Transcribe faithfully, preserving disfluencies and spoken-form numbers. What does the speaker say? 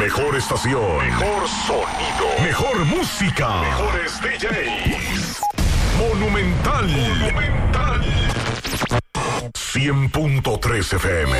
mejor estación, mejor sonido, mejor música, mejores D Js. Monumental. Monumental. cien punto tres F M.